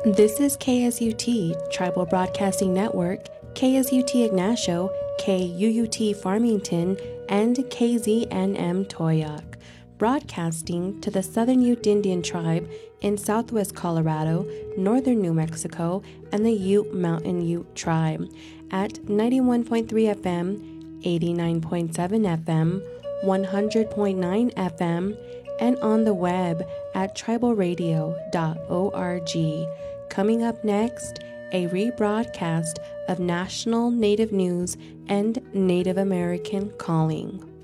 This is KSUT, Tribal Broadcasting Network, KSUT Ignacio, KUUT Farmington, and KZNM Toyoak, broadcasting to the Southern Ute Indian Tribe in southwest Colorado, northern New Mexico, and the Ute Mountain Ute Tribe at 91.3 FM, 89.7 FM, 100.9 FM, and on the web at tribalradio.org. Coming up next, a rebroadcast of National Native News and Native American Calling.